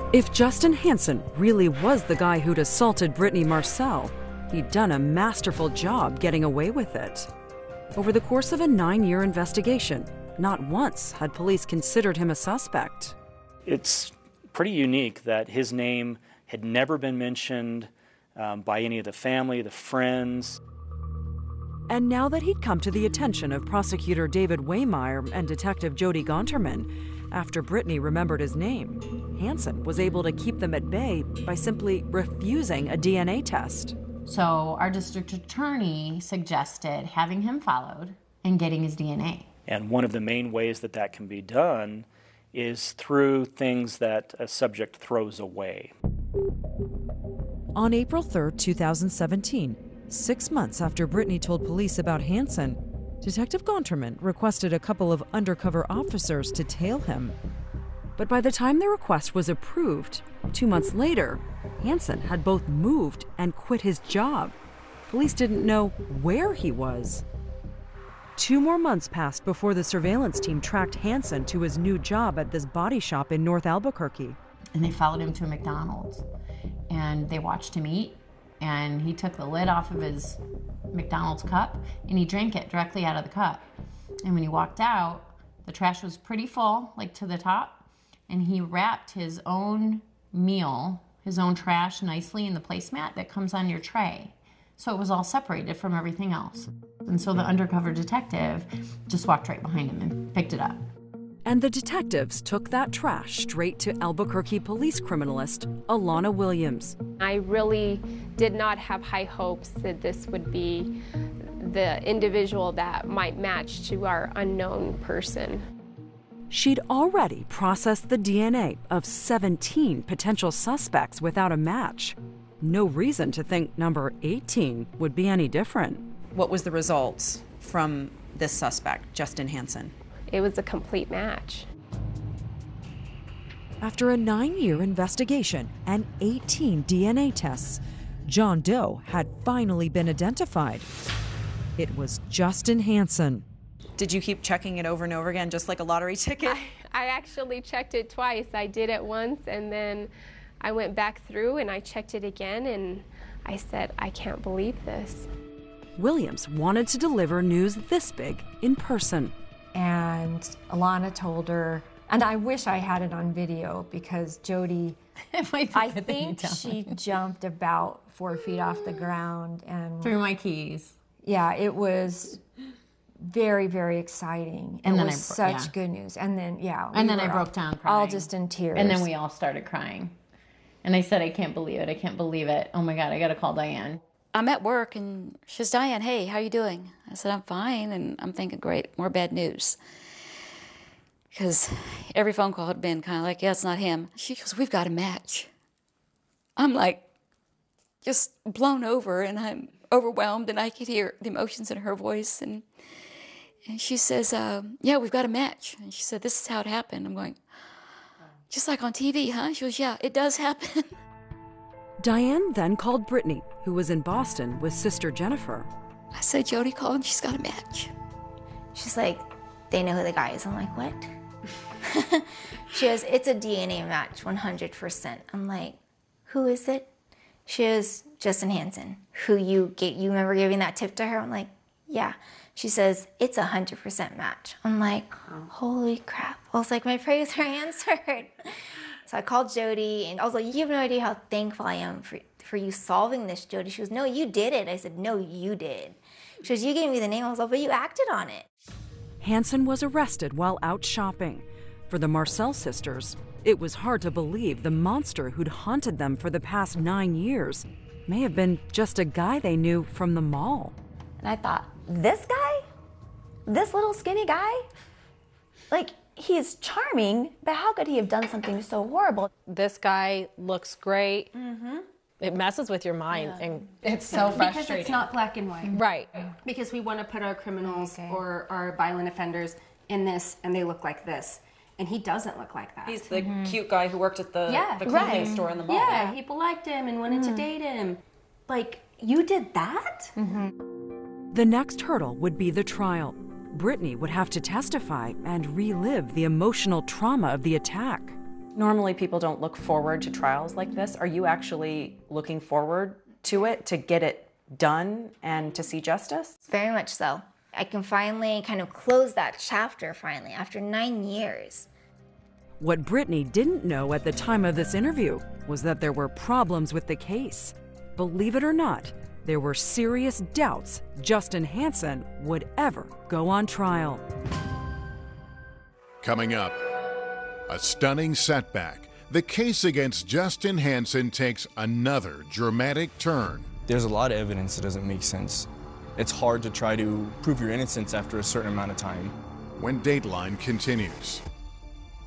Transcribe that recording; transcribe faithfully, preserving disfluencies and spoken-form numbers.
If Justin Hansen really was the guy who'd assaulted Brittany Marcel, he'd done a masterful job getting away with it. Over the course of a nine-year investigation, not once had police considered him a suspect. It's pretty unique that his name had never been mentioned um, by any of the family, the friends. And now that he'd come to the attention of prosecutor David Waymeyer and Detective Jody Gonterman, after Brittany remembered his name, Hansen was able to keep them at bay by simply refusing a D N A test. So our district attorney suggested having him followed and getting his D N A. And one of the main ways that that can be done is through things that a subject throws away. On April third, two thousand seventeen, six months after Brittany told police about Hansen, Detective Gonterman requested a couple of undercover officers to tail him. But by the time the request was approved, two months later, Hansen had both moved and quit his job. Police didn't know where he was. Two more months passed before the surveillance team tracked Hansen to his new job at this body shop in North Albuquerque. And they followed him to a McDonald's, and they watched him eat, and he took the lid off of his McDonald's cup, and he drank it directly out of the cup. And when he walked out, the trash was pretty full, like to the top, and he wrapped his own meal, his own trash nicely in the placemat that comes on your tray. So it was all separated from everything else. And so the undercover detective just walked right behind him and picked it up. And the detectives took that trash straight to Albuquerque police criminalist Alana Williams. I really did not have high hopes that this would be the individual that might match to our unknown person. She'd already processed the D N A of seventeen potential suspects without a match. No reason to think number eighteen would be any different. What was the results from this suspect, Justin Hansen? It was a complete match. After a nine-year investigation and eighteen D N A tests, John Doe had finally been identified. It was Justin Hansen. Did you keep checking it over and over again, just like a lottery ticket? I, I actually checked it twice. I did it once, and then I went back through and I checked it again, and I said, I can't believe this. Williams wanted to deliver news this big in person. And Alana told her, and I wish I had it on video because Jody, I think she jumped about four feet off the ground and threw my keys. Yeah, it was very, very exciting. And it then was I, such yeah. good news. And then, yeah. And we then I broke all, down crying. all just in tears. And then we all started crying. And I said, I can't believe it. I can't believe it. Oh my God, I got to call Diane. I'm at work and she says, Diane, hey, how you doing? I said, I'm fine. And I'm thinking, great, more bad news. Because every phone call had been kind of like, yeah, it's not him. She goes, we've got a match. I'm like, just blown over, and I'm overwhelmed, and I could hear the emotions in her voice. And, and she says, uh, yeah, we've got a match. And she said, this is how it happened. I'm going, just like on T V, huh? She goes, yeah, it does happen. Diane then called Brittany, who was in Boston with sister Jennifer. I said, Jody called, and she's got a match. She's like, they know who the guy is. I'm like, what? She goes, it's a D N A match, one hundred percent. I'm like, who is it? She goes, Justin Hansen, who you get, you remember giving that tip to her? I'm like, yeah. She says, it's a one hundred percent match. I'm like, holy crap. I was like, my prayers are answered. So I called Jody, and I was like, you have no idea how thankful I am for, for you solving this, Jody. She goes, no, you did it. I said, no, you did. She goes, you gave me the name. I was like, but you acted on it. Hansen was arrested while out shopping. For the Marcel sisters, it was hard to believe the monster who'd haunted them for the past nine years may have been just a guy they knew from the mall. And I thought, this guy? This little skinny guy? Like, he's charming, but how could he have done something so horrible? This guy looks great. Mm-hmm. It messes with your mind. Yeah. And it's so frustrating. Because it's not black and white. Right. Because we want to put our criminals okay. or our violent offenders in this, and they look like this. And he doesn't look like that. He's the mm-hmm. cute guy who worked at the, yeah, the clothing right. store in the mall. Yeah, yeah, people liked him and wanted mm. to date him. Like, you did that? Mm-hmm. The next hurdle would be the trial. Brittany would have to testify and relive the emotional trauma of the attack. Normally people don't look forward to trials like this. Are you actually looking forward to it, to get it done and to see justice? Very much so. I can finally kind of close that chapter finally after nine years. What Brittany didn't know at the time of this interview was that there were problems with the case. Believe it or not, there were serious doubts Justin Hansen would ever go on trial. Coming up, a stunning setback. The case against Justin Hansen takes another dramatic turn. There's a lot of evidence that doesn't make sense. It's hard to try to prove your innocence after a certain amount of time. When Dateline continues.